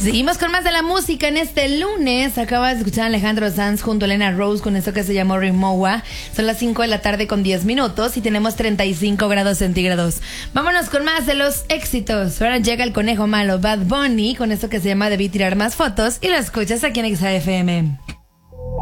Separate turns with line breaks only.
Seguimos con más de la música en este lunes. Acabas de escuchar a Alejandro Sanz junto a Elena Rose con eso que se llamó Rimowa. Son las 5 de la tarde con 10 minutos y tenemos 35 grados centígrados. Vámonos con más de los éxitos. Ahora llega el conejo malo Bad Bunny con eso que se llama Debí tirar más fotos y lo escuchas aquí en XFM.